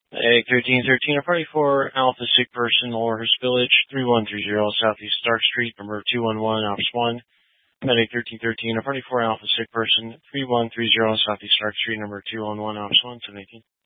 Egg 1313, a party for Alpha sick person, Lowerhurst Village, 3130 Southeast Stark Street, number 211, Ops 1. Medic 1313, a party for Alpha sick person, 3130 Southeast Stark Street, number 211, Ops 1, 718.